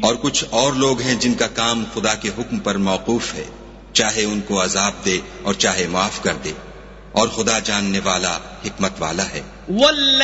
और कुछ और लोग हैं जिनका काम खुदा के हुक्म पर मौकूफ है, चाहे उनको अजाब दे और चाहे माफ कर दे, और खुदा जानने वाला हिकमत वाला है।